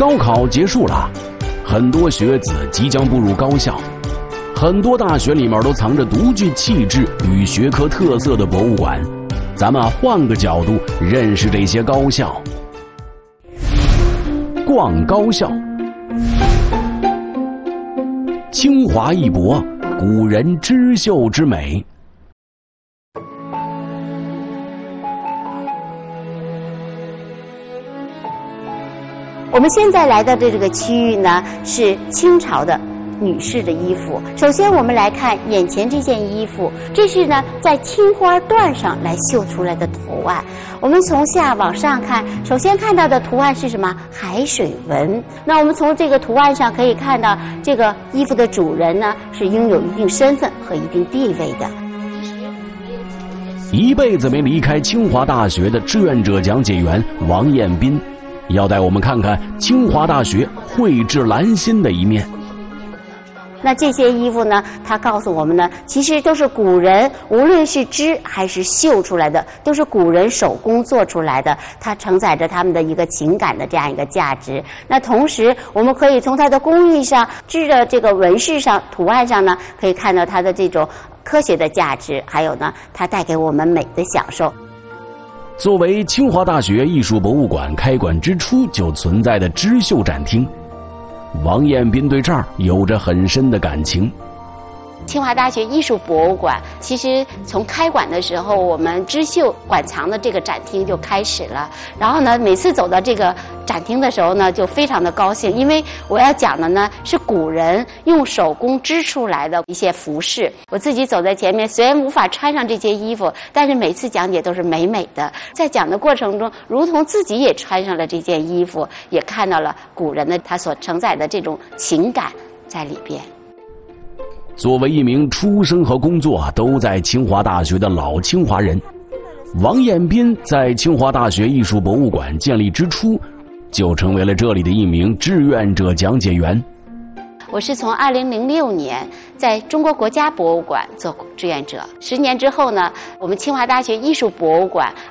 高考结束了，很多学子即将步入高校，很多大学里面都藏着独具气质与学科特色的博物馆。咱们换个角度认识这些高校。逛高校，清华一博，古人织绣之美。 我们现在来到的这个区域呢，是清朝的女士的衣服。首先我们来看眼前这件衣服，这是呢在青花缎上来绣出来的图案。我们从下往上看，首先看到的图案是什么？海水纹。那我们从这个图案上可以看到，这个衣服的主人呢是拥有一定身份和一定地位的。 一辈子没离开清华大学的志愿者讲解员王彦斌，要带我们看看清华大学蕙质兰心的一面。 那这些衣服呢，它告诉我们呢，其实都是古人无论是织还是绣出来的，都是古人手工做出来的，它承载着他们的一个情感的这样一个价值。那同时我们可以从它的工艺上，织的这个纹饰上、图案上呢，可以看到它的这种科学的价值，还有呢，它带给我们美的享受。 作为清华大学艺术博物馆开馆之初就存在的织绣展厅，王彦斌对这儿有着很深的感情。 清华大学艺术博物馆其实从开馆的时候，我们织绣馆藏的这个展厅就开始了。然后呢，每次走到这个展厅的时候呢，就非常的高兴，因为我要讲的呢是古人用手工织出来的一些服饰。我自己走在前面，虽然无法穿上这些衣服，但是每次讲解都是美美的。在讲的过程中，如同自己也穿上了这件衣服，也看到了古人的他所承载的这种情感在里边。 作为一名出生和工作都在清华大学的老清华人，王彦斌在清华大学艺术博物馆建立之初，就成为了这里的一名志愿者讲解员。 我是从2006年在中国国家博物馆做志愿者，10年之后呢，我们清华大学艺术博物馆